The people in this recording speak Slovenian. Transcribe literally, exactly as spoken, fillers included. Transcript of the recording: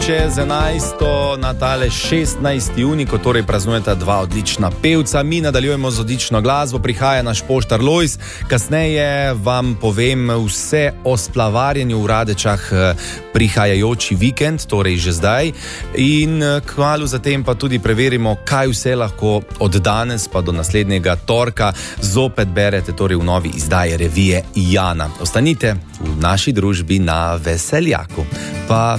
Čez enajsto na tale šestnajsti junij, ko torej praznujeta dva odlična pevca. Mi nadaljujemo z odlično glasbo, prihaja naš poštar Lojz. Kasneje vam povem vse o splavarjenju v Radečah prihajajoči vikend, torej že zdaj. In kmalu zatem pa tudi preverimo, kaj vse lahko od danes pa do naslednjega torka zopet berete, torej v novi izdaji revije Jana. Ostanite v naši družbi na Veseljaku. Pa